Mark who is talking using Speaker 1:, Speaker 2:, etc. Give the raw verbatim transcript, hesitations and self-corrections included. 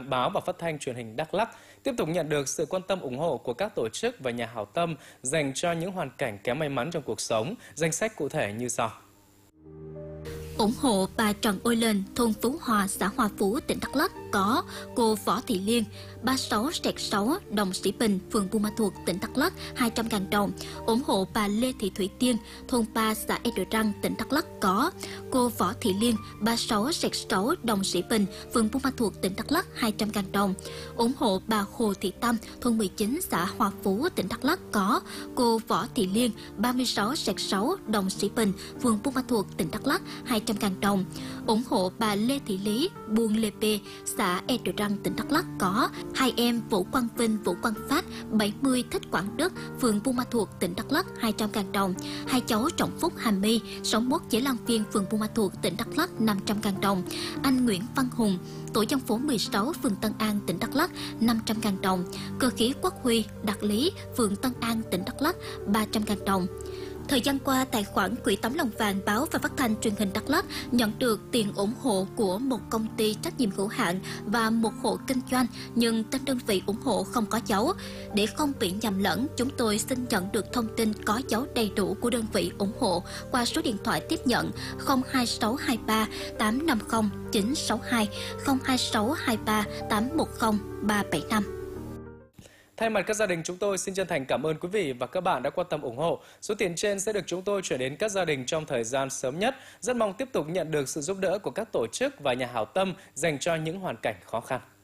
Speaker 1: Ban Báo và Phát thanh Truyền hình Đắk Lắk tiếp tục nhận được sự quan tâm ủng hộ của các tổ chức và nhà hảo tâm dành cho những hoàn cảnh kém may mắn trong cuộc sống. Danh sách cụ thể như sau.
Speaker 2: Ủng hộ bà Trần Ôi Lên, thôn Phú Hòa, xã Hòa Phú, tỉnh Đắk Lắk có cô Võ Thị Liên, ba mươi sáu sáu Đồng Sĩ Bình, phường Buôn Ma Thuột, tỉnh Đắk Lắk, hai trăm nghìn đồng. Ủng hộ bà Lê Thị Thủy Tiên, thôn ba, xã Ea Đờ Răng, tỉnh Đắk Lắk có cô Võ Thị Liên, ba mươi sáu sáu Đồng Sĩ Bình, phường Buôn Ma Thuột, tỉnh Đắk Lắk, hai trăm nghìn đồng. Ủng hộ bà Hồ Thị Tâm, thôn mười chín, xã Hòa Phú, tỉnh Đắk Lắk có cô Võ Thị Liên, ba mươi sáu sáu Đồng Sĩ Bình, phường Buôn Ma Thuột, tỉnh Đắk Lắk, hai trăm nghìn đồng. Ủng hộ bà Lê Thị Lý, buôn Lê Pê, xã Ea Đờ Răng, tỉnh Đắk Lắk có hai em Vũ Quang Vinh, Vũ Quang Phát, bảy mươi Thích Quảng Đức, phường Buôn Ma Thuột, tỉnh Đắk Lắk, hai trăm nghìn đồng. Hai cháu Trọng Phúc, Hàm My, sáu mươi mốt Chế Lan Viên, phường Buôn Ma Thuột, tỉnh Đắk Lắk, năm trăm nghìn đồng. Anh Nguyễn Văn Hùng, tổ dân phố mười sáu, phường Tân An, tỉnh Đắk Lắk, năm trăm nghìn đồng. Cơ khí Quốc Huy, Đạt Lý, phường Tân An, tỉnh Đắk Lắk, ba trăm nghìn đồng. Thời gian qua, tài khoản Quỹ Tấm Lòng Vàng Báo và Phát thanh Truyền hình Đắk Lắk nhận được tiền ủng hộ của một công ty trách nhiệm hữu hạn và một hộ kinh doanh, nhưng tên đơn vị ủng hộ không có dấu. Để không bị nhầm lẫn, chúng tôi xin nhận được thông tin có dấu đầy đủ của đơn vị ủng hộ qua số điện thoại tiếp nhận không hai sáu hai ba tám năm không chín sáu hai, không hai sáu hai ba tám một không ba bảy năm.
Speaker 1: Thay mặt các gia đình, chúng tôi xin chân thành cảm ơn quý vị và các bạn đã quan tâm ủng hộ. Số tiền trên sẽ được chúng tôi chuyển đến các gia đình trong thời gian sớm nhất. Rất mong tiếp tục nhận được sự giúp đỡ của các tổ chức và nhà hảo tâm dành cho những hoàn cảnh khó khăn.